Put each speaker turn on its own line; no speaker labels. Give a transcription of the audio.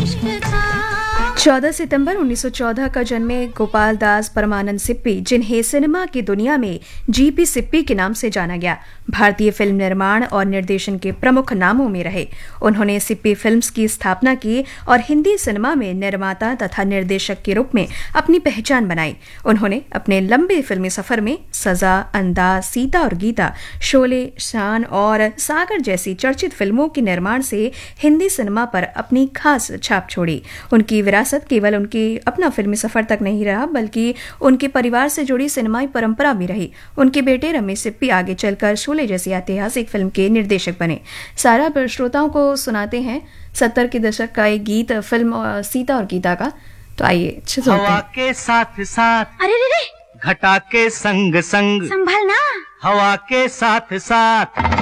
14 सितंबर 1914 का जन्मे गोपाल दास परमानंद सिप्पी, जिन्हें सिनेमा की दुनिया में जीपी सिप्पी के नाम से जाना गया, भारतीय फिल्म निर्माण और निर्देशन के प्रमुख नामों में रहे। उन्होंने सिप्पी फिल्म्स की स्थापना की और हिंदी सिनेमा में निर्माता तथा निर्देशक के रूप में अपनी पहचान बनाई। उन्होंने अपने लंबे फिल्मी सफर में सजा, अंदाज, सीता और गीता, शोले, शान और सागर जैसी चर्चित फिल्मों के निर्माण से हिंदी सिनेमा पर अपनी खास छाप छोड़ी। उनकी विरासत केवल उनके अपना फिल्मी सफर तक नहीं रहा, बल्कि उनके परिवार से जुड़ी सिनेमाई परंपरा भी रही। उनके बेटे रमेश सिप्पी आगे चलकर शोले जैसी ऐतिहासिक फिल्म के निर्देशक बने। सारा श्रोताओं को सुनाते हैं 70 के दशक का एक गीत फिल्म सीता और गीता का। तो आइए
हवा के साथ साथ,
अरे रे रे,
घटा के संग संग,
संभल ना।
हवा के साथ साथ